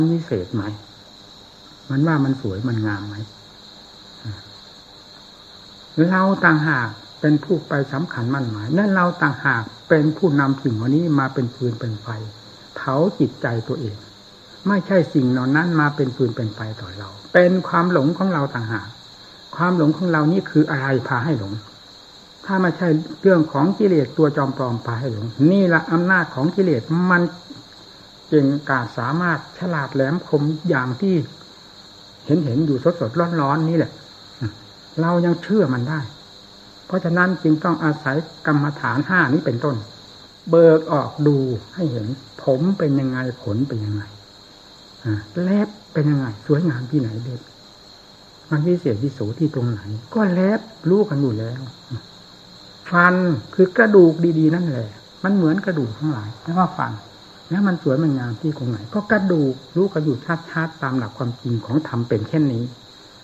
วิเศษไหมมันว่ามันสวยมันงามไหมเราต่างหากเป็นผู้ไปสำคัญมั่นหมายนั่นเราต่างหากเป็นผู้นำสิ่งเหล่านี้มาเป็นฟืนเป็นไฟเผาจิตใจตัวเองไม่ใช่สิ่งเหล่านั้นมาเป็นฟืนเป็นไฟต่อเราเป็นความหลงของเราต่างหากความหลงของเรานี่คืออะไรพาให้หลงถ้าไม่ใช่เรื่องของกิเลสตัวจอมปลอมพาให้หลงนี่ละอำนาจของกิเลสมันเก่งกาจสามารถฉลาดแหลมคมอย่างที่เห็นอยู่สดๆร้อนๆนี่แหละเรายังเชื่อมันได้เพราะฉะนั้นจึงต้องอาศัยกรรมฐาน5นี้เป็นต้นเบิกออกดูให้เห็นผมเป็นยังไงขนเป็นยังไงเล็บเป็นยังไงสวยงามที่ไหนเล็บมันวิเศษวิโสที่ตรงไหนก็เล็บรู้กันอยู่แล้วฟันคือกระดูกดีๆนั่นแหละมันเหมือนกระดูกทั้งหลายไม่ว่าฟันแล้วมันสวยมันงามที่ตรงไหนก็กระดูกรู้กันอยู่ชัดๆตามหลักความจริงของธรรมเป็นเช่นนี้